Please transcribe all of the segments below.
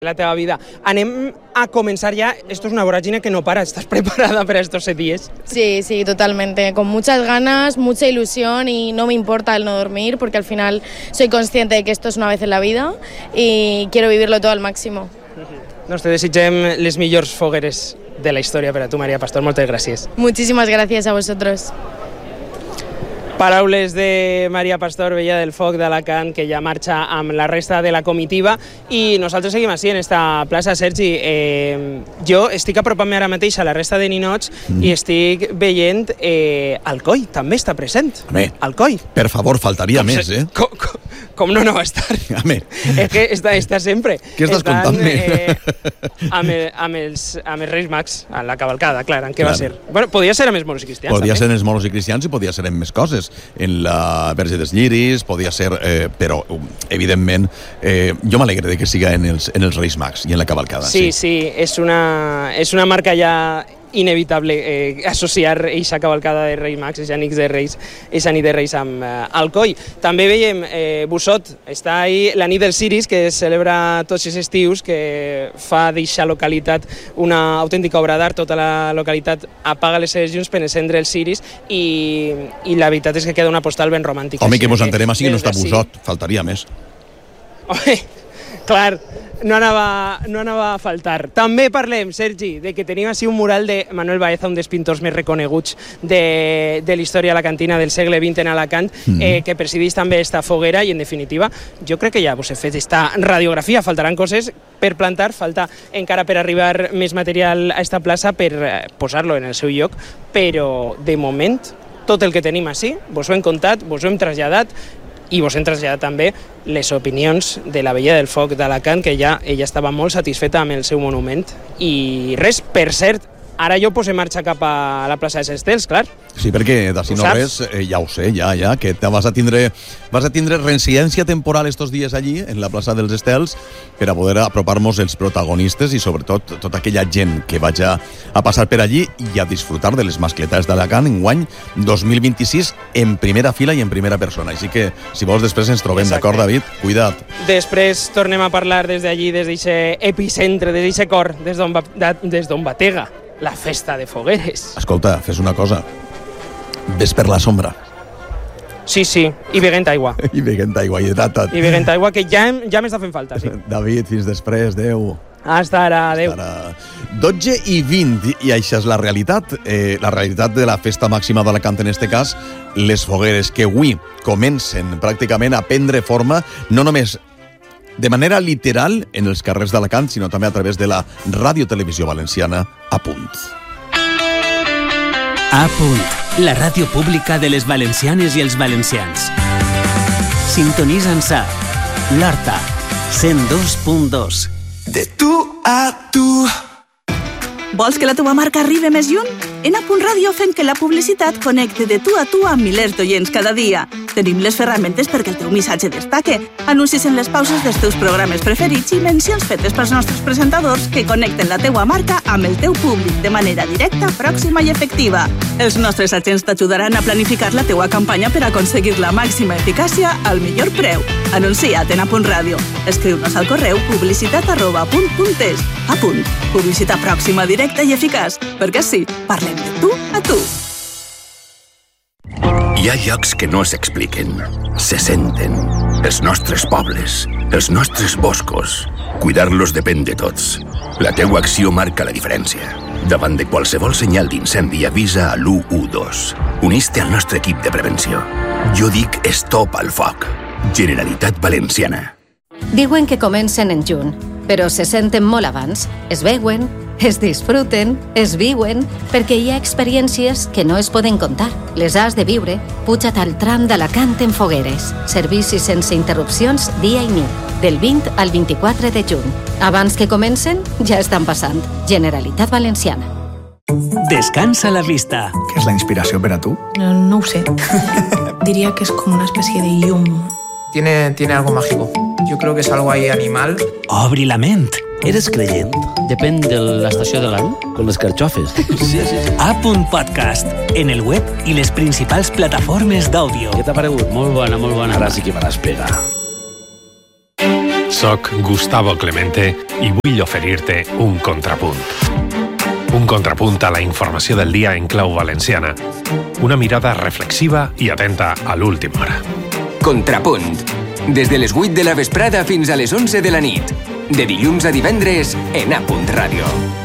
la teva vida. Anem a comenzar ya. Esto es una voragine que no para. ¿Estás preparada para estos 7 días? Sí, totalmente. Con muchas ganas, mucha ilusión y no me importa el no dormir porque al final soy consciente de que esto es una vez en la vida y quiero vivirlo todo al máximo. Nos te desitgem les millors fogueres de la història per a tu, Maria Pastor. Moltes gràcies. Muchísimas gracias a vosotros. Paraules de Maria Pastor, vella del foc d'Alacant, que ja marxa amb la resta de la comitiva, i nosaltres seguim així en esta plaça. Sergi, jo estic apropant-me ara mateix a la resta de ninots i estic veient Alcoi, també està present. Alcoi. Per favor, faltaria més, eh? Com no va estar? És que està sempre. Què estàs contant-me? Amb els Reis Mags, a la cavalcada, clar, en què va ser? Bueno, podia ser amb els moros i cristians. Podia ser en els moros i cristians i podia ser en més coses. En la Verge dels Lliris, podia ser, però evidentment jo m'alegre que siga en els Reis Mags i en la cavalcada. Sí, és una marca ja inevitable associar eixa cavalcada de Reis Mags, eixa nit de Reis amb Alcoi. També veiem Busot, està ahí la nit dels Ciris, que es celebra tots els estius, que fa d'eixa localitat una autèntica obra d'art. Tota la localitat apaga les seves llums per encendre els ciris i la veritat és que queda una postal ben romàntica. Home, que mos entenem així que no està Busot, faltaria més. Home, clar, no anava a faltar. També parlem, Sergi, de que tenim així un mural de Manuel Baeza, un dels pintors més reconeguts de la història alacantina del segle XX en Alacant, que presideix també esta foguera i, en definitiva, jo crec que ja us he fet esta radiografia. Faltaran coses per plantar, falta encara per arribar més material a esta plaça per posar-lo en el seu lloc, però, de moment, tot el que tenim així, vos ho hem contat, vos ho hem traslladat, i vos hem traslladat també les opinions de la vella del foc d'Alacant, que ella estava molt satisfeta amb el seu monument. I res, per cert, ara jo posem marxa cap a la plaça dels Estels, clar. Sí, perquè d'ací no res, ja ho sé, ja, que vas a tindre residència temporal estos dies allí, en la plaça dels Estels, per a poder apropar-nos els protagonistes i sobretot tota aquella gent que vaja a passar per allí i a disfrutar de les mascletades d'Alacant enguany 2026 en primera fila i en primera persona. Així que, si vols, després ens trobem, d'acord, David? Cuida't. Després tornem a parlar des d'allí, des d'aquest epicentre, des d'aquest cor, des d'on batega la festa de fogueres. Escolta, fes una cosa. Ves per la sombra. Sí, i beguent aigua. I beguent aigua, hidrata't. I beguent aigua, que ja m'està fent falta, sí. David, fins després, adeu. Hasta ara, adeu. 12:20, i això és la realitat de la festa màxima d'Alacant, en este cas, les fogueres, que avui comencen pràcticament a prendre forma, no només de manera literal en els carrers d'Alacant, sinó també a través de la ràdio-televisió valenciana A Punt. A Punt, la ràdio pública de les valencianes i els valencians. Sintonitza'ns a l'Horta, 102.2. De tu a tu. Vols que la teva marca arribi més lluny? En A Punt Ràdio fem que la publicitat connecte de tu a tu amb milers d'oients cada dia. Tenim les ferramentes perquè el teu missatge destaque, anuncis en les pauses dels teus programes preferits i mencions fetes pels nostres presentadors que connecten la teua marca amb el teu públic de manera directa, pròxima i efectiva. Els nostres agents t'ajudaran a planificar la teua campanya per aconseguir la màxima eficàcia al millor preu. Anuncia't en A Punt Ràdio. Escriu-nos al correu publicitat@apunt.es. A Punt. Publicitat pròxima, directa i eficaç. Perquè sí, parlem de tu a tu. Hi ha llocs que no s'expliquen, se senten. Els nostres pobles, els nostres boscos. Cuidar-los depèn de tots. La teua acció marca la diferència. Davant de qualsevol senyal d'incendi, avisa a l'112. Unís-te al nostre equip de prevenció. Jo dic stop al foc. Generalitat Valenciana. Diuen que comencen en juny, però se senten molt abans. Es veuen, es disfruten, es viuen, perquè hi ha experiències que no es poden contar. Les has de viure. Puja't al tram d'Alacant en fogueres. Servicis sense interrupcions dia i nit, del 20 al 24 de juny. Abans que comencen, ja estan passant. Generalitat Valenciana. Descansa la vista. ¿Qué es la inspiración para tú? No ho sé. Diría que es como una especie de yum. Tiene algo mágico. Yo creo que es algo ahí animal. Obri la ment. Eres creient? Depèn de l'estació de l'any, com les carxofes. Sí. A Punt Podcast, en el web i les principals plataformes d'àudio. Què t'ha paregut? Molt bona. Ara sí que me l'has pegat. Soc Gustavo Clemente i vull oferir-te un contrapunt. Un contrapunt a la informació del dia en clau valenciana. Una mirada reflexiva i atenta a l'última hora. Contrapunt. Des de les 8 de la vesprada fins a les 11 de la nit. De dilluns a divendres en A.Radio.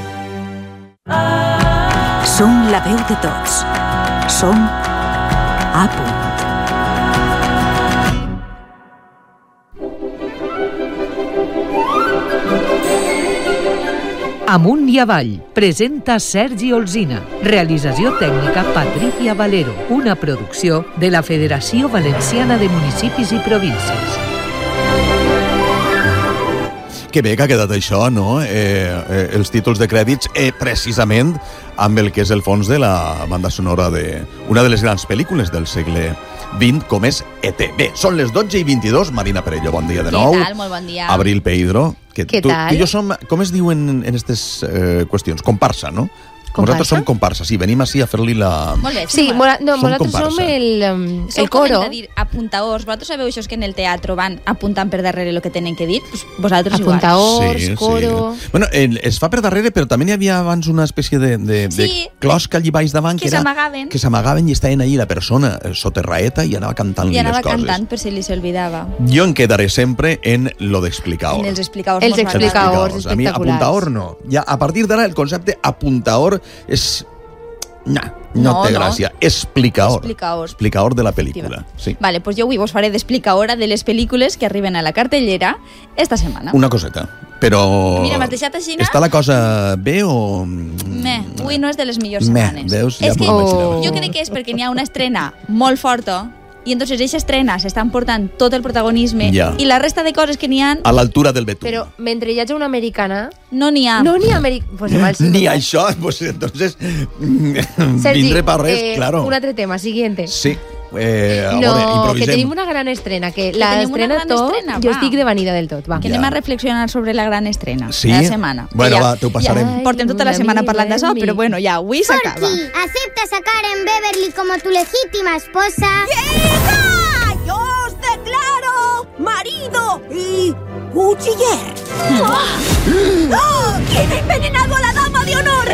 Som la veu de tots. Som A. Amunt i avall, presenta Sergi Olzina. Realització tècnica Patricia Valero. Una producció de la Federació Valenciana de Municipis i Províncies. Que bé que ha quedat això, no? Els títols de crèdits, precisament amb el que és el fons de la banda sonora d'una de les grans pel·lícules del segle XX, com és E.T. Bé, són les 12:22. Marina Perello, bon dia de nou. Què tal? Molt bon dia. Abril Peidro. Què tal? Tu i jo som, com es diuen en aquestes qüestions? Comparsa, no? Nosaltres som comparsa, sí, venim així a fer-li la... Molt bé. Sí, nosaltres som el coro. Som dir apuntaors. Vosaltres sabeu això que en el teatre van apuntant per darrere el que tenen que dir? Pues vosaltres igual. Apuntaors, coro... Sí. Bueno, es fa per darrere, però també n'hi havia abans una espècie de closca allí baix davant que s'amagaven i estaven allí la persona soterraeta i anava cantant-li les coses. I anava cantant per si li s'olvidava. Jo em quedaré sempre en lo d'explicaors. En els explicaors. Els explicaors espectaculars. A mi apuntaor no. Ja, a partir d'ara el concepte apuntaor és... No té gràcia. Explicaor. Explicaor de la pel·lícula. Sí. Vale, pues jo avui vos faré d'explicaora de les pel·lícules que arriben a la cartellera esta setmana. Una coseta, però... Mira, m'has deixat així, Està la cosa bé o... Avui no és de les millors setmanes. Veus? Ja és que jo crec que és perquè n'hi ha una estrena molt forta i entonces eixa estrena s'estan portant tot el protagonisme i la resta de coses que n'hi ha... A l'altura del betún. Però mentre hi hagi una americana... No n'hi ha. No n'hi ha americana. Pues igual sí. Ni això, pues entonces... Sergi, vindré para res, claro. Un altre tema, siguiente. Sí. Que tenim una gran estrena, que la estrena tot, jo estic de vanida del tot, va. Que anem a reflexionar sobre la gran estrena de la setmana. Bueno, va, t'ho passarem. Portem tota la setmana parlant d'això, però bueno, ja, avui s'acaba. Porky, ¿aceptas a Karen Beverly como tu legítima esposa? ¡Hija! ¡Yo os declaro marido y cuchiller! ¡Oh! ¿Quién ha envenenado a la dama de honor?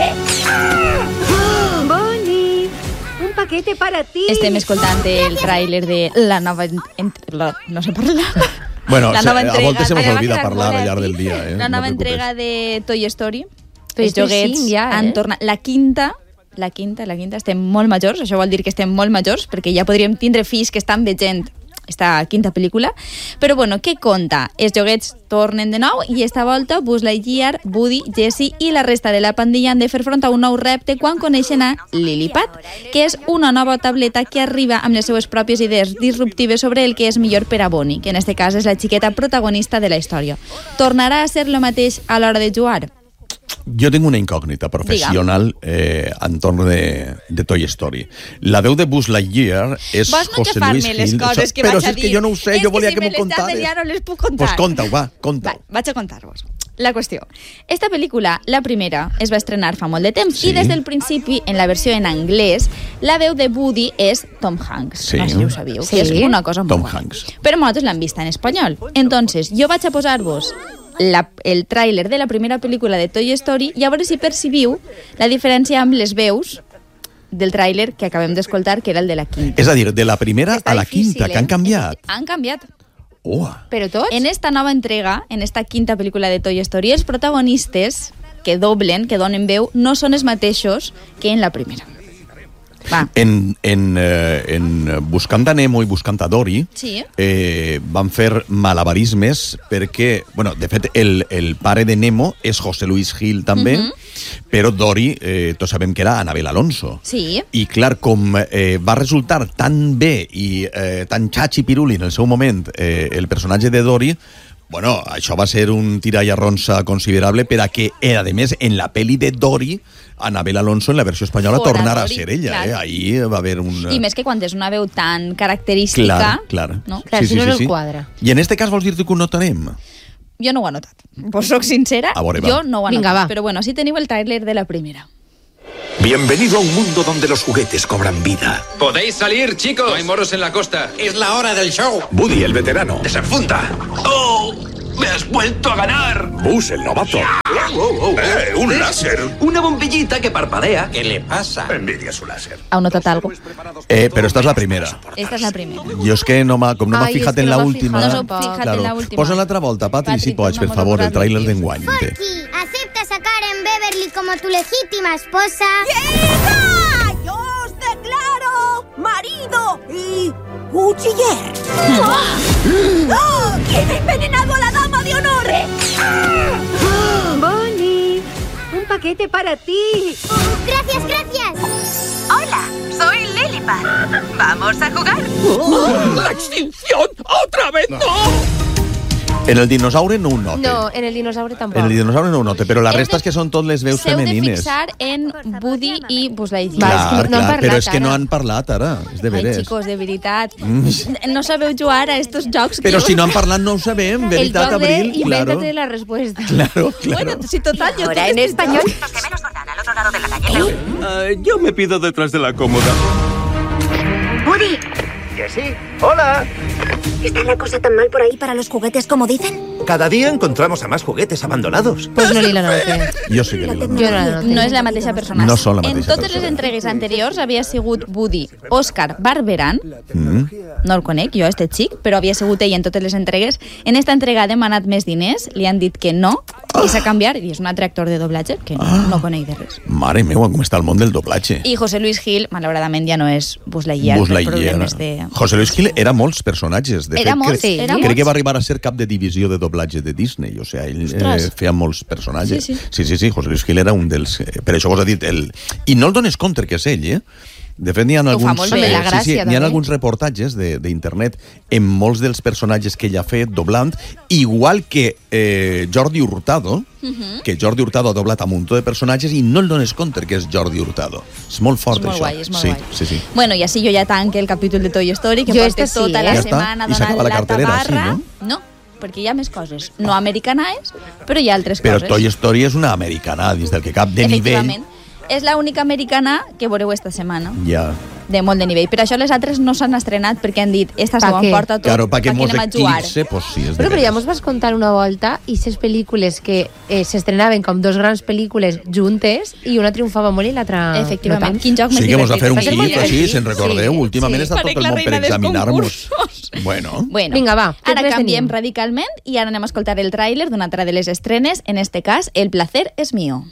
Bonnie, un paquete para ti. Estem escoltant el tràiler de la nova... No sé parlar. Bueno, a voltes se nos olvida parlar al llarg del dia. La nova entrega de Toy Story. Els joguets han tornat. La quinta, estem molt majors, això vol dir que estem molt majors, perquè ja podríem tindre fills que estan veient esta quinta pel·lícula. Però bueno, què conta? Els joguets tornen de nou i esta volta Buzz Lightyear, Woody, Jessie i la resta de la pandilla han de fer front a un nou repte quan coneixen a Lilliput, que és una nova tableta que arriba amb les seues pròpies idees disruptives sobre el que és millor per a Bonnie, que en este cas és la xiqueta protagonista de la història. Tornarà a ser lo mateix a l'hora de jugar? Jo tinc una incògnita professional entorn de Toy Story. La veu de Buzz Lightyear és José Luis Gil. Però és que jo no ho sé, jo volia que m'ho contares. Ja no les puc contar. Pues conta-ho, va, conta-ho. Vaig a contar-vos. La qüestió. Esta pel·lícula, la primera, es va estrenar fa molt de temps i des del principi, en la versió en anglès, la veu de Woody és Tom Hanks. No sé si ho sabíeu, que és una cosa molt bona. Però moltes l'han vista en espanyol. Entonces, jo vaig a posar-vos el tràiler de la primera pel·lícula de Toy Story i a veure si percebiu la diferència amb les veus del tràiler que acabem d'escoltar, que era el de la quinta. És a dir, de la primera a la quinta, que han canviat. Han canviat. Però tots? En esta nova entrega, en esta quinta pel·lícula de Toy Story, els protagonistes que doblen, que donen veu, no són els mateixos que en la primera. Va. En Buscant a Nemo i Buscant a Dory van fer malabarismes perquè, bueno, de fet el pare de Nemo és José Luis Gil també, però Dory tots sabem que era Anabel Alonso. I clar, com va resultar tan bé i tan xachi-piruli en el seu moment el personatge de Dory, bueno, això va ser un tira i arronsa considerable per a que, a més, en la pel·li de Dory, Anabel Alonso en la versió espanyola tornarà a ser ella. Ahí va haver un... I més que quan és una veu tan característica... Clar. No? Clar, si no el quadra. I en este cas vols dir-te que ho notarem? Jo no ho he notat. Pues soc sincera, jo no ho he notat. Però bueno, sí teniu el tràiler de la primera. Bienvenido a un mundo donde los juguetes cobran vida. Podéis salir, chicos. No hay moros en la costa. Es la hora del show. Woody, el veterano. Desenfunda. ¡Oh! ¡Me has vuelto a ganar! Bus, el novato. ¡Un láser! Una bombillita que parpadea. ¿Qué le pasa? Envidia su láser. ¿Heu notat algo? Pero esta es la primera. Esta és la primera. Jo és que no m'ha fijat en la última. No s'ho fijat en la última. Posa l'altra volta, Patri, si pots, per favor, el tràiler d'enguany. Forky, ¿aceptas a Karen Beverly como tu legítima esposa? ¡Hija! ¡Yo os declaro marido y cuchiller! ¡Oh! ¿Quién ha envenenado a la dama de honor? Bonnie, un paquete para ti. Gracias, gracias. Hola, soy Lilipad. ¿Vamos a jugar? ¡La extinción! ¡Otra vez no! En el dinosaure no ho note. No, en el dinosaure tampoc. En el dinosaure no ho note, però la resta és que són tot les veus femenines. S'heu de fixar en Woody i Buzz Lightyear. Clar, clar, però és que no han parlat ara, és de veres. Ai, xicos, de veritat. No sabeu jugar a estos jocs. Però si no han parlat no ho sabem, veritat, Abril. El joc de invéntate la respuesta. Claro, claro. Bueno, si total, yo ahora en español. Los gemelos van al otro lado de la calle. Yo me pido detrás de la cómoda. Woody, Que sí. ¡Hola! ¿está la cosa tan mal por ahí para los juguetes como dicen? Cada día encontramos a más juguetes abandonados. Pues no li la noté. Jo sí que li la noté. Jo no la noté. No és la mateixa persona. No són la mateixa En totes persona. les entregues anteriors havia sigut Woody Oscar Barberan. No el conec, jo, este xic, però havia sigut ell en totes les entregues. En esta entrega ha demanat més diners, li han dit que no, i s'ha canviat, i és un altre actor de doblatge que no conec de res. Mare meva, com està el món del doblatge. I José Luis Gil, malauradament, ja no és Buzz Lightyear. Buzz Lightyear. José Luis Gil era molts personatges. De Era fet, molts, sí. Era molts. Crec que va arribar a ser cap de divisió de doblatge de Disney. O sigui, ell feia molts personatges. Sí, José Luis Gil era un dels... Per això vos ha dit... I no el dones compte que és ell, eh? De fet, n'hi ha alguns reportatges d'internet en molts dels personatges que ell ha fet doblant, igual que Jordi Hurtado, que Jordi Hurtado ha doblat a un muntó de personatges i no el dones compte que és Jordi Hurtado. És molt fort, això. És molt guai. Sí. Bueno, i així jo ja tanque el capítol de Toy Story, que porta tota la setmana donant la tabarra. No, perquè hi ha més coses. No americanades, però hi ha altres coses. Però Toy Story és una americana, dins del que cap de nivell. Efectivament. És l'única americana que veureu esta setmana. Ja. De molt de nivell. Per això les altres no s'han estrenat, perquè han dit, esta s'ho emporta tot, claro, perquè anem a jugar. Pues sí, però ja mos vas contar una volta i ses pel·lícules que s'estrenaven com dos grans pel·lícules juntes i una triomfava molt i l'altra... Efectivament. Quin joc més divertit. Sí, que mos va fer un kit així, se'n recordeu? Últimament està tot el món per examinar-nos. Bueno. Vinga, va. Ara canviem radicalment i ara anem a escoltar el tràiler d'una altra de les estrenes, en este cas, El placer es mío.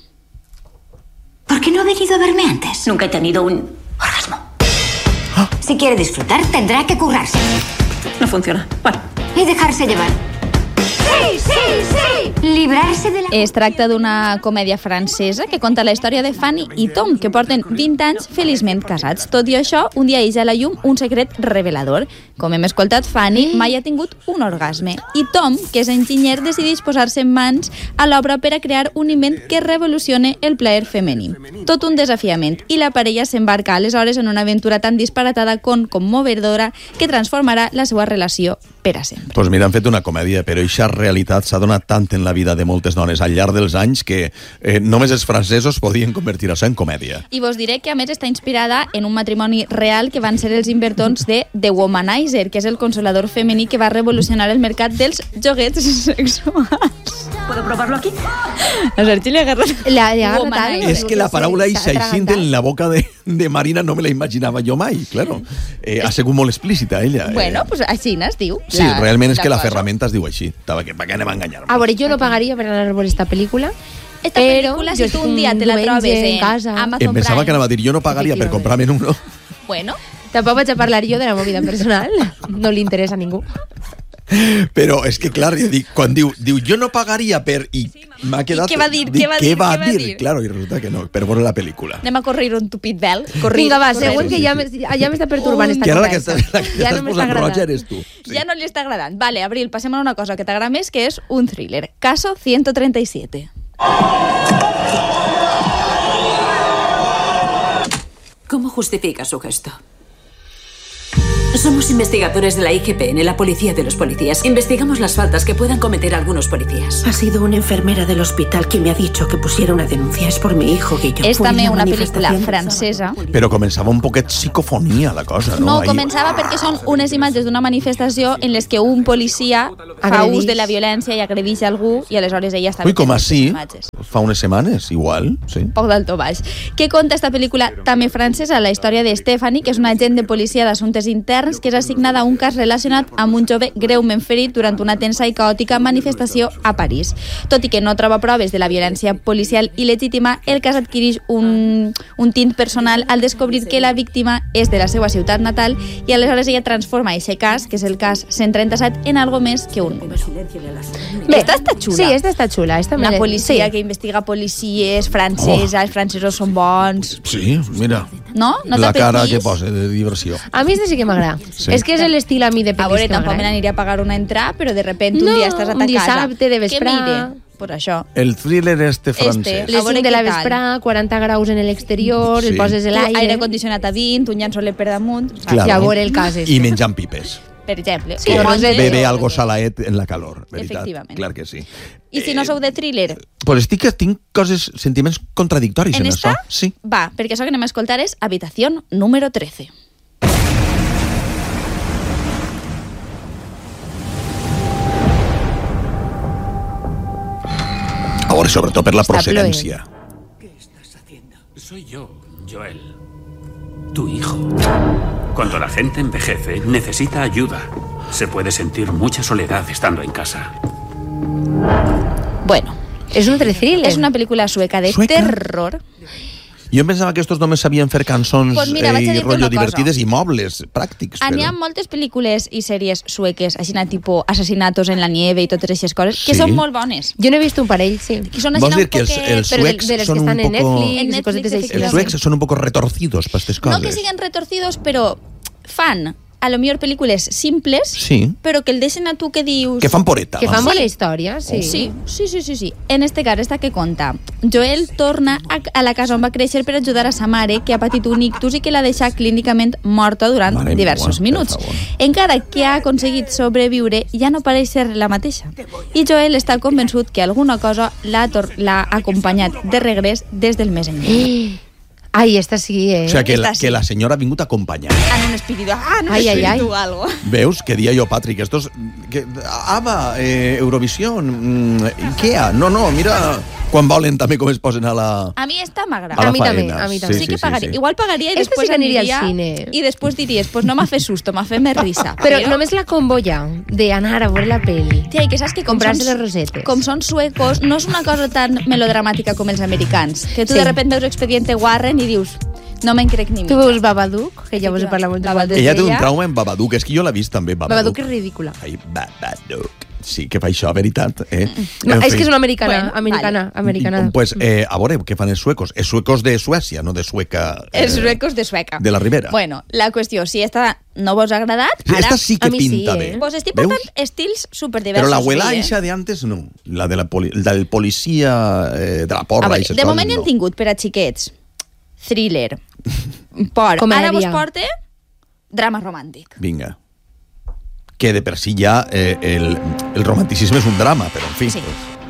¿Por qué no ha venido a verme antes? Nunca he tenido un orgasmo. Si quiere disfrutar, tendrá que currarse. No funciona. Bueno. Y dejarse llevar. ¡Sí, sí, sí! Librarse de la... Es tracta d'una comèdia francesa que conta la història de Fanny i Tom, que porten 20 anys feliçment casats. Tot i això, un dia ix a la llum un secret revelador. Com hem escoltat, Fanny mai ha tingut un orgasme. I Tom, que és enginyer, decideix posar-se en mans a l'obra per a crear un invent que revolucione el plaer femení. Tot un desafiament. I la parella s'embarca aleshores en una aventura tan disparatada com commovedora que transformarà la seva relació per a sempre. Pues mira, han fet una comèdia, però aquesta realitat s'ha donat tant en la vida de moltes dones al llarg dels anys que només els francesos podien convertir-se en comèdia. I vos diré que a més està inspirada en un matrimoni real que van ser els invertons de The Womanizer, que és el consolador femení que va revolucionar el mercat dels joguets sexuals. ¿Puedo probarlo aquí? A Sergi li ha agarrat... És que la paraula ixaixint en la boca de Marina no me la imaginava jo mai, claro. Ha sigut molt explícita, ella. Bueno, pues així es diu. Sí, realment és que la ferramenta es diu així. Per què anem a enganyar-me? A veure, jo no pagaria per anar a veure esta pel·lícula. Esta pel·lícula, si tu un dia te la trobes en casa, Amazon Prime... Em pensava que anava a dir, jo no pagaria per comprar-me uno. Bueno. Tampoc vaig a parlar jo de la movida personal. No li interessa a ningú. Però és que, clar, quan diu jo no pagaria per... I m'ha quedat... I què va dir? Què va dir? Claro, i resulta que no, per veure la pel·lícula. Anem a correr un tupit vel. Vinga, va, següent que ja m'està perturbant esta conversa. La que estàs posant roja eres tu. Ja no li està agradant. Vale, Abril, passem a una cosa que t'agrada més, que és un thriller. Caso 137. ¿Cómo justifica su gesto? Somos investigadores de la IGPN, la policía de los policías. Investigamos las faltas que puedan cometer algunos policías. Ha sido una enfermera del hospital quien me ha dicho que pusiera una denuncia. Es por mi hijo, Guillo. És també una pel·lícula francesa. Però començava un poquet psicofonia, la cosa, no? No, Ahí... començava perquè són unes imatges d'una manifestació en les que un policia fa ús de la violència i agredeix algú i aleshores ella està... Ui, com així? Fa unes setmanes, igual, sí. Poc d'alto baix. Què conta esta pel·lícula també francesa? La història de Stephanie, que és una agent de policia d'assumptes interns que és assignada a un cas relacionat amb un jove greument ferit durant una tensa i caòtica manifestació a París. Tot i que no troba proves de la violència policial il·legítima, el cas adquireix un tint personal al descobrir que la víctima és de la seva ciutat natal i aleshores ella transforma aquest cas, que és el cas 137, en algo més que un número. Bé, esta està xula. Sí, esta està xula. Una policia que investiga policies francesa, els francesos són bons. Sí, mira. No? No la cara t'apetís? que posa de diversió. A mi este sí que m'agrada. Sí. És que és l'estil a mi de A veure, pel·lis que tampoc me m'agrada. n'aniria a pagar una entrada, però de repente un dia estàs a ta un casa. dissabte de vesprà. Què mire? Pues això. El thriller francès. Les 5 de la vesprà, 40 graus en l'exterior, Sí. el poses a l'aire. Aire condicionat a 20, un llençoler per damunt. Claro. I a veure el cas. I menjant pipes. Per exemple. Sí, O monges, Bebe algo salaet en la calor, veritat. Efectivament. Clar que sí. I si no sou de thriller, Pues tinc coses, sentiments contradictoris en esta, això. Sí. va, perquè això que anem a escoltar és Habitación número 13. A veure, sobretot per la Està procedència. Soy yo, Joel. Tu hijo. Cuando la gente envejece, necesita ayuda. Se puede sentir mucha soledad estando en casa. Bueno. És un thriller. És una pel·lícula sueca de terror. Jo em pensava que estos només sabien fer cançons Pues mira, vaig a i dir-te rotllo una cosa. divertides i mobles pràctics. N'hi ha moltes pel·lícules i sèries sueques, així tipus Assassinatos en la nieve i totes aquestes coses, que Sí. són molt bones. Jo n'he vist un parell, sí. Que són Vols així dir que els suecs de les són que un estan en poco... Netflix i coses així. Els suecs són un poco retorcidos per aquestes No coses. que siguen retorcidos, però fan a lo millor pel·lícules simples, Sí. però que el deixen a tu que dius... Que fan poreta. Que fan vamos. bona història, sí. Sí. En este cas, esta que conta. Joel torna a la casa on va créixer per ajudar a sa mare, que ha patit un ictus i que l'ha deixat clínicament morta durant Mare diversos meua, minuts. Encara que ha aconseguit sobreviure, ja no pareix ser la mateixa. I Joel està convençut que alguna cosa l'ha acompanyat de regrés des del més enllà. Ai, esta sí, O sigui, Esta sí. que la senyora ha vingut a acompanyar. En un espíritu, en un Ai, ai, espíritu ai. algo. Veus? Que dia jo, Patrick, estos... Que, ABBA, Eurovisión, IKEA... No, mira quan volen també com es posen a la... A mi esta m'agrada. A la A mi també, faena. a mi també. Sí que pagaria. sí. Igual pagaria i Este després sí que aniria al aniria cine. i després diries, pues no m'ha fet susto, m'ha fet més risa. Però només la combolla d'anar a veure la pel·li. Tia, i que saps que Comprar-se les rosetes. Com són suecos, no és una cosa tan melodramàtica com els americans. Que tu Sí. de repente veus Expediente Warren i dius, no me'n crec ni Tu mitja. veus Babadook, que ja vos he parlat moltes vegades Ella té un d'ella. trauma en Babadook, és que jo l'he vist també, Babadook és ridícula. Ai, Babadook. Sí, que fa això, veritat. No, En és fi. que és una americana, Bueno, americana. Pues, a veure, què fan els suecos? Els suecos de Suècia, no de Sueca. Els suecos de Sueca. De la Ribera. Bueno, la qüestió, si esta no vos ha agradat, Sí, ara... esta sí que a mi pinta sí, bé. Vos estic Veus? portant estils superdiversos. Però l'abuela avui, eixa de antes no. La de del policia de la porra. A veure, eixes de coses, moment ja no. hem tingut per a xiquets thriller, por. Comèdia. Ara vos porte drama romàntic. Vinga. Que de per si ja el romanticisme és un drama, però en fi. Sí.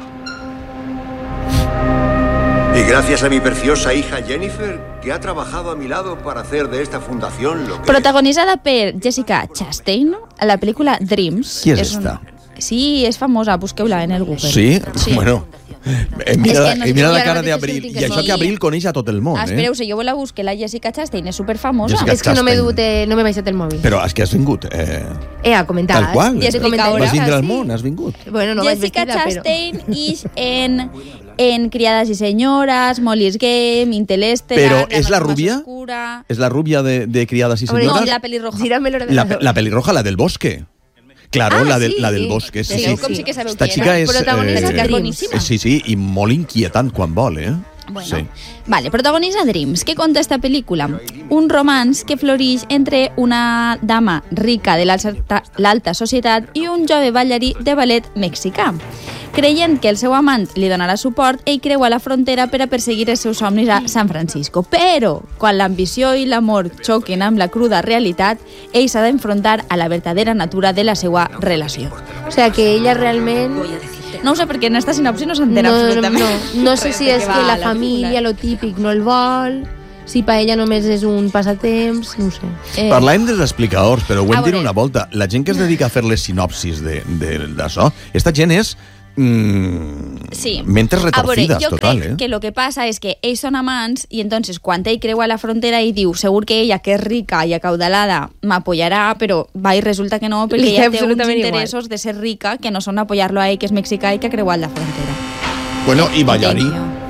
Y gracias a mi preciosa hija Jennifer, que ha trabajado a mi lado para hacer de esta fundación lo que... Protagonitzada per Jessica Chastain, a la pel·lícula Dreams. Qui és esta? Sí, és famosa, busqueu-la en el Google. Sí? Bueno, mira, És que no- mira jo la ara cara mateix d'Abril. estic I això dient que Abril coneix a tot el món, Espereu-se, jo la busque, la Jessica Chastain és superfamosa. Jessica És que no m'he Chastain. dut, no m'he baixat el mòbil. Però és que has vingut. A comentar. Tal qual. I explica ara. Vas vindre al Sí. món, has vingut. Bueno, no vaig Jessica vestida, però... Chastain és en Criadas y Señoras, Molly's Game, Interestelar... Però és la Más rubia? Oscura... És la rubia de Criadas y A veure, Señoras? no, la pelirroja. La pelirroja, la del bosque. Claro, Ah, la sí. del bosque. Sí, Veieu sí. com sí que sabeu Esta qui xica era? és... Protagonista que és boníssima. Sí, i molt inquietant quan vol, Bueno, Sí. Vale, protagonitza Dreams. Què conta esta pel·lícula? Un romanç que floreix entre una dama rica de l'alta societat i un jove ballarí de ballet mexicà. Creient que el seu amant li donarà suport, ell creua la frontera per a perseguir els seus somnis a San Francisco. Però, quan l'ambició i l'amor xoquen amb la cruda realitat, ell s'ha d'enfrontar a la verdadera natura de la seva relació. O sea, que ella realment... No ho sé, perquè en esta sinopsi no s'entén absolutament. No sé si és que la família, lo típic, no el vol... Si per ella només és un passatemps, no ho sé. Parlàvem dels explicadors, però ho hem dit una volta. La gent que es dedica a fer les sinopsis d'això, esta gent és... mentes retorcides, jo total, crec que el que passa és que ells són amants i entonces quan ell creua la frontera ell diu segur que ella, que és rica i acaudalada, m'apoyarà, però va i resulta que no, perquè ella té uns interessos de ser rica que no són apoyar-lo a ell, que és mexicà i que ha creuat la frontera. Bueno, i ballarí.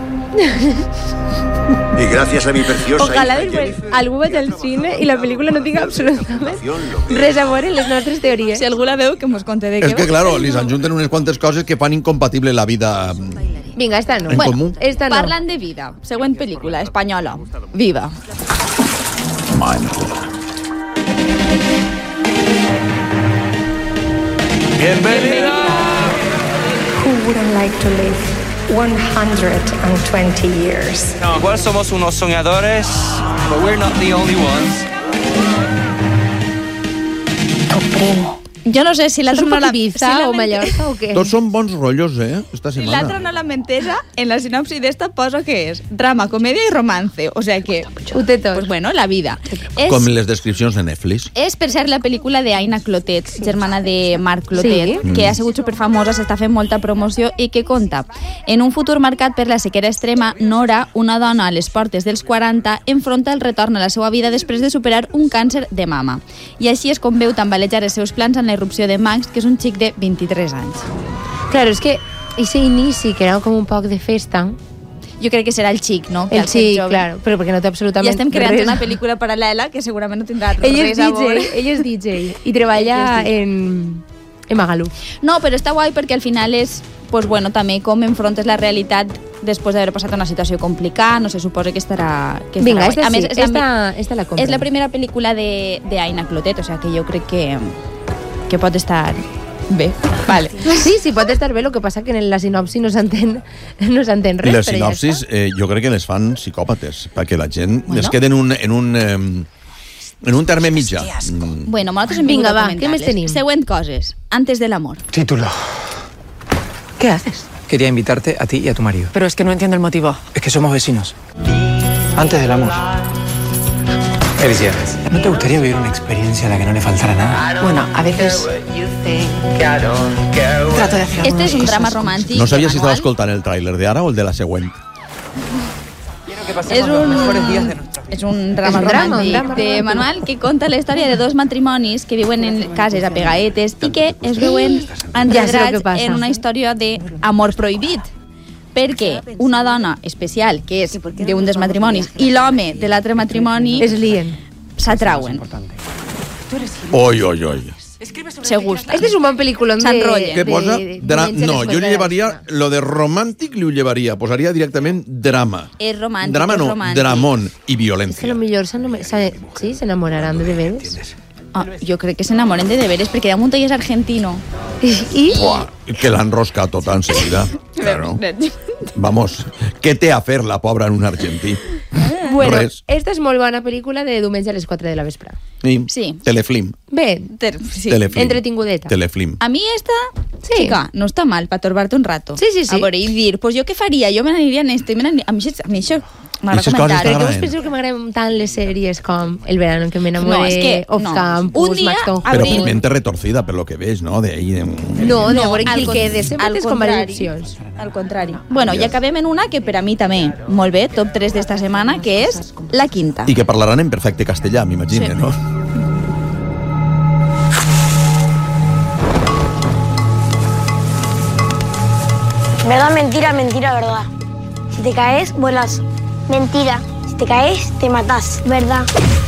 Y gracias a mi preciosa Ojalá hija después Jennifer, algú vagi al cine i la pel·lícula no tinga absolutament res a veure en les nostres teories. Si algú la veu, que mos conte de què. És que, claro, li s'ajunten unes quantes coses que fan incompatible la vida Vinga, esta no. en comú. Esta no. Parlant de vida. Següent pel·lícula, espanyola. Viva. Bienvenida. Who wouldn't like to live 120 years? No, igual somos unos soñadores, but we're not the only ones. Tu primo. Jo no sé si l'altre no la... Ibiza o Mallorca o què? Tots són bons rotllos, esta Si setmana. l'altre no la mentesa, en la sinopsi d'esta posa que és drama, comèdia i romance. O sea que... Ho té tot. Pues bueno, la vida. Com les descripcions de Netflix. És, per cert, la pel·lícula d'Aina Clotet, germana de Marc Clotet, Sí? que ha sigut superfamosa, s'està fent molta promoció i que conta. En un futur marcat per la sequera extrema, Nora, una dona a les portes dels 40, enfronta el retorn a la seva vida després de superar un càncer de mama. I així és com veu tambalejar els seus plans en la irrupció de Max, que és un xic de 23 anys. Claro, és que ese inici, que era com un poc de festa... Jo crec que serà el xic, no? Que El xic, claro, però perquè no té absolutament Ja estem creant res. una pel·lícula paral·lela que segurament no tindrà Ell res és a veure. DJ, ell és DJ i treballa en Magalú. No, però està guai perquè al final és, pues bueno, també com enfrontes la realitat després d'haver passat una situació complicada, no se suposa que estarà Vinga, guai. esta A més, sí, esta la compro. és la primera pel·lícula d'Aina Clotet, o sea que jo crec que pot estar bé. Vale. Sí, pot estar bé, el que passa que en la sinopsi no s'entén res. I les però sinopsis jo crec que les fan psicòpates, perquè la gent es queda en un terme mitjà. Bueno, nosaltres hem vingut a comentar-les. Següent coses. Antes del amor. Título. ¿Qué haces? Quería invitarte a ti y a tu marido. Pero es que no entiendo el motivo. Es que somos vecinos. Antes del amor. Felicidades. ¿No te gustaría vivir una experiencia a la que no le faltara nada? Bueno, a veces trato de hacer Este és un drama romàntic. No sabia de si estava Manuel. escoltant el tràiler d'ara o el de la següent. És un drama romàntic de Manuel que conta la història de dos matrimonis que viuen en cases apegaetes i que es veuen enredrats en una història d'amor prohibit. Perquè una dona especial, que és d'un dels matrimonis, i l'home de l'altre matrimoni es lien, s'atrauen. Oi, oi, oi. Se gusta. Este és un bon pel·lículon s'enrotllen. Què posa? No, jo li llevaria, lo de romàntic li ho llevaria, posaria directament drama. És romàntic, Drama no, és romàntic. dramón i És que violència. a lo millor s'enamoraran de veres. Jo crec que s'enamoren de veres, perquè damunt ell és argentino. I? Buah, que l'han roscat tota enseguida. Claro. Vamos, què té a fer la pobra en un argentí? Bueno, Res. esta és molt bona pel·lícula de diumenge a les 4 de la vespre. Sí. Telefilm. Bé, sí. Telefilm. entretingudeta. Telefilm. A mi esta, chica, no està mal per torbar-te un rato. Sí, sí, sí. A veure, i dir, pues jo què faria? Jo me n'aniria en este, a mi això m'agrada Aquestes coses comentar. t'agraden. Però us penseu que m'agraden tant les sèries com El verano en que me enamoré, No, és que Off no. Campus, Un dia Maxton Però Hall. con mente retorcida, per lo que veig, no? De ahí, No, de No, veure al qui con- quede. Sempre al tens com contrari. diverses opcions. Al contrari. Bueno, i acabem en una que per a mi també, molt bé, top 3 d'esta setmana, que és La Quinta. i que parlaran en perfecte castellà, m'imagino, Sí. no? Verdad, mentira, mentira, verdad. Si te caes, vuelas. Mentira. Si te caes, te matas. Verdad.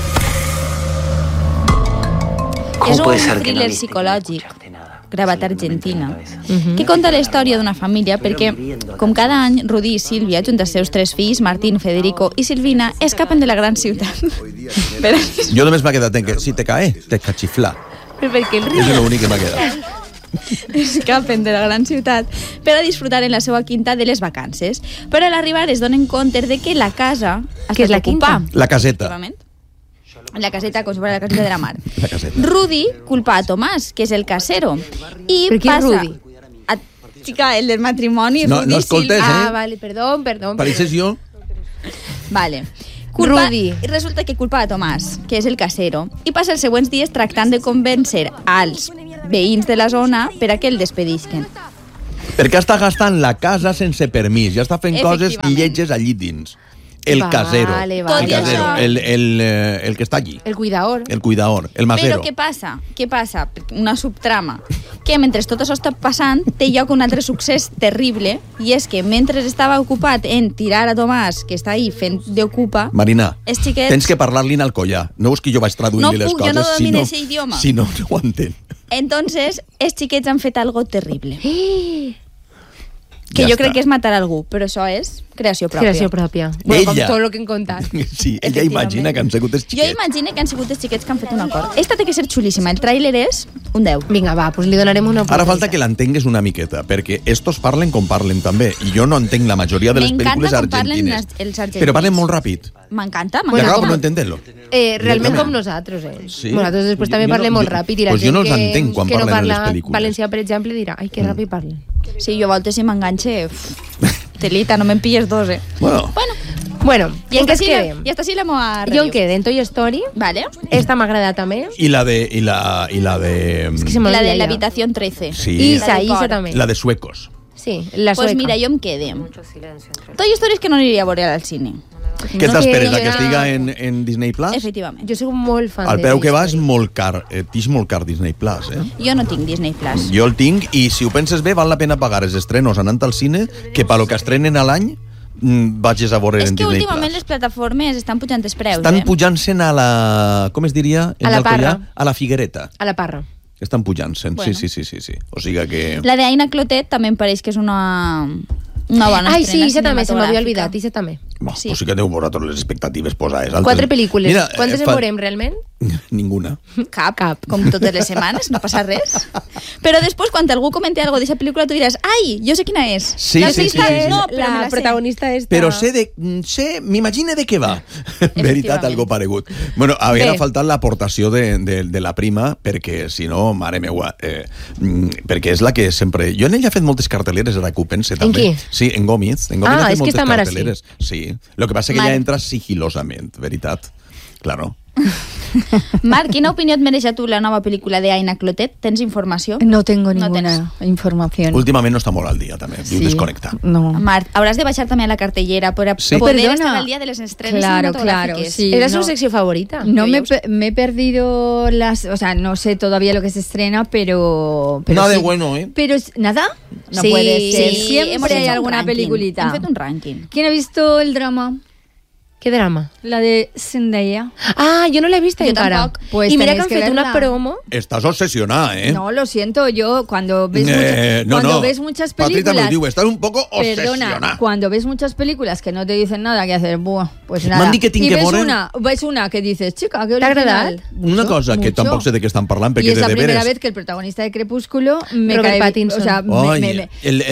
És un thriller psicològic gravat a Argentina, que conta la història d'una família perquè, com cada any, Rudi i Sílvia, junt als seus 3 fills, Martín, Federico i Silvina, escapen de la gran ciutat. Jo només m'ha quedat en que si te cae, te cachifla. Però perquè el És l'únic que m'ha quedat. escapen de la gran ciutat per a disfrutar en la seva quinta de les vacances. Però a l'arribar es donen compte de que la casa ha estat ocupada. La caseta. La caseta, com si fuera la caseta de la mar. Rudy culpa a Tomàs, que és el casero. I ¿Pero quién es passa... Rudy? Chica, el del matrimoni. No, no escoltes, vale, perdón. Pareixes jo. Vale. Rudy. I resulta que culpa a Tomàs, que és el casero, i passa els següents dies tractant de convèncer als veïns de la zona per a que el despedisquen. Perquè està gastant la casa sense permís, ja està fent coses lletges allí dins. El casero, el casero, el que està allí. El cuidador. El cuidador, el masero. Però què passa? Què passa? Una subtrama. Que mentre tot això està passant, té lloc un altre succés terrible, i és que mentre estava ocupat en tirar a Tomàs, que està ahí fent d'ocupa... Marina, els xiquets... tens que parlar-li en alcoià. No veus que jo vaig traduir-li les coses? No puc, jo no domino ese idioma. Si no, no ho entén. Entonces, els xiquets han fet algo terrible. Que jo crec que és matar algú, però això és creació pròpia. Creació pròpia. Bueno, com tot el que hem contat. Sí, ella imagina que han sigut els xiquets. Jo imagino que han sigut els xiquets que han fet un acord. Esta té que ser xulíssima. El tràiler és un 10. Vinga, va, doncs li donarem una oportunitat. Ara falta que l'entengues una miqueta, perquè estos parlen com parlen també, i jo no entenc la majoria de les pel·lícules argentines. Els argentins. Però parlen molt ràpid. M'encanta. I acabo no entender-lo. Realment com nosaltres, Sí. Nosaltres després també parlem molt ràpid i la pues gent jo no els entenc quan que no parlen en les parla pel·lícules. valencià, per exemple, dirà ai, que ràpid parlen. Sí, jo a voltes si m'enganxe... Telita, no me'n pilles dos, Bueno, i en què esta es sí quedem? I esta sí la moa review. Jo em quedé en Toy Story. Vale. Esta m'ha agradat també. I la de... Es que se me la olvida de ya. l'habitació 13. Sí. Isa també. La de suecos. Sí, la pues sueca. mira, jo em quedé. Toy Story és que no aniria a veure al cine. Què t'esperes, a que estiga en Disney Plus? Efectivament. Jo soc molt fan El de preu que va és Disney. molt car. Tix molt car Disney Plus, Jo no tinc Disney Plus. Jo el tinc, i si ho penses bé, val la pena pagar els estrenos anant al cine, que per lo que estrenen a l'any vagis a veure en Disney Plus. És que últimament les plataformes estan pujant els preus. Estan pujant-se'n a la... Com es diria? A la Parra. A la Figuereta. A la Parra. Estan pujant-se'n, Bueno. sí. O sigui que... La d'Aina Clotet també em pareix que és una bona Ai, sí, estrena esa també, se m'havia cinematogràfica. oblidat, esa també. Sí. Pues sí que deu vosaltres les expectatives posades altes. 4 pel·lícules. Mira, Quantes en veurem, realment? Ninguna. Cap, com totes les setmanes, no passa res. Però després, quan algú comente algo d'aquesta pel·lícula, tu diràs, ai, jo sé quina és. Sí, La sí, sé sí, quina sí, és. sí. No, però me La la sé. protagonista esta... Però m'imagine de què va. En veritat, algo paregut. Bueno, havia faltat l'aportació de la prima, perquè, si no, mare meua, perquè és la que sempre... Jo en ella he fet moltes carteleres, ara que ho pense, també. En qui? Sí, en Gómez. En Gómez ha fet és que moltes esta mare carteleres. Sí. Lo que passa que ella entra sigilosament, veritat. Claro. Marc, quina opinió et mereix a tu la nova pel·lícula d'Aina Clotet? Tens informació? No tengo ninguna información. Últimament no està molt al dia, també. Diu desconnectar. No. Marc, hauràs de baixar també a la cartellera per Sí. poder Perdona. estar al día de les estrenes Claro, cinematográficas. sí. Era su sección favorita. No me he perdido las... O sea, no sé todavía lo que se estrena, pero Nada de sí. bueno, ¿eh? Pero ¿nada? No Sí, puede ser. sí, hemos Siempre hay hecho un alguna ranking. peliculita. Hem fet un ranking. ¿Quién ha visto el drama? ¿Qué drama? La de Zendaya. Ah, yo no la he visto Yo encara. tampoc. Pues y mira que tenéis han que fet una verla. promo. Estàs obsessionada, ¿eh? No, lo siento, yo cuando ves, ves muchas Patricia películas... me diu, estás un poco obsessionada. Perdona, cuando ves muchas películas que no te dicen nada, que haces, buah, pues nada. M'han dit que tinc y que ves veure- una que dices, chica, qué ¿T'ha agradat? original. Una cosa que mucho. tampoc sé de què estan parlant, Y perquè es la de primera veres... vez que el protagonista de Crepúsculo me Robert cae... Pattinson. O sea, Oye,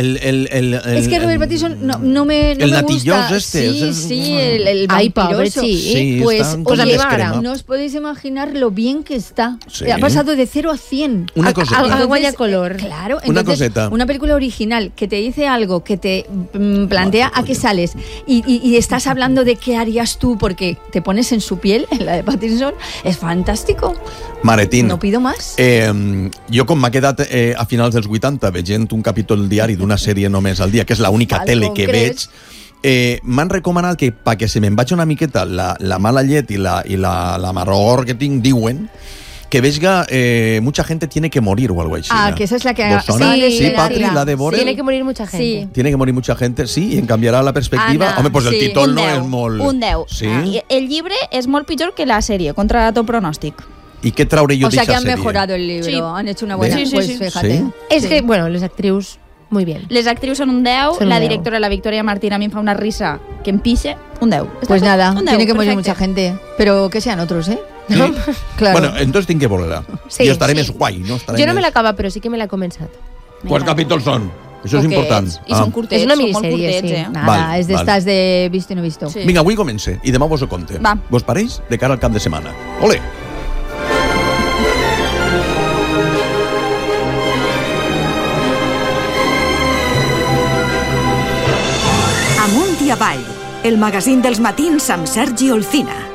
es que Robert Pattinson no me el natillós gusta. este, Sí, el Ay, vampiroso. pobre, sí, Pues, está os a mí con m'agrada. descrema. no os podéis imaginar lo bien que está. Sí. Ha pasado de 0 a 100. Una coseta. Algo guanya color. Claro, Una entonces, coseta. una película original que te dice algo, que te plantea a qué sales y estás hablando de qué harías tú porque te pones en su piel, en la de Pattinson, es fantástico. Maretín. No pido más. Jo, com m'ha quedat a finals dels 80 veient un capítol diari d'una sèrie només al dia, que és l'única Al tele que concret. veig, m'han recomanat que perquè se me'n vagi una miqueta la mala llet i la marror que tinc, diuen que veiga mucha gente tiene que morir o algo així. Ah, que esa es la que... ¿Vos sona? Sí, Sí, Patri, la de Borel. Tiene que morir mucha gente. Sí. Tiene que morir mucha gente, sí, i en canviarà la perspectiva. Ana, Home, pues el sí. títol Un no 10, és molt... Un 10. Sí? El llibre és molt pitjor que la sèrie, contra tot pronòstic. I què trauré jo O sea que d'eixa han sèrie? mejorado el libro, Sí. han hecho una buena... Sí, sí, pues sí. fíjate. Sí. Es que, bueno, les actrius, muy bien. Les actrius són un 10, Són un la 10. directora, la Victoria Martín, a mi em fa una risa que em pixe, un 10. Pues nada, un 10, tiene que morir perfecte. mucha gente, pero que sean otros, ¿eh? Sí? Claro. Bueno, entonces tinc que veure-la. Sí, Jo estaré sí. més guai, no? Estaré Jo no me més... l'he acabat, però sí que me l'he començat. Quants capítols són? Això és important. I són curtets, És una són molt minissèrie, curtets, sí. eh? Nada, és d'estas de visto y no visto. Sí. Vinga, avui comence i demà vos ho conte. Va. Vos pareix de cara al cap de setmana. Ole! Amunt i avall, el magazín dels matins amb Sergi Olcina.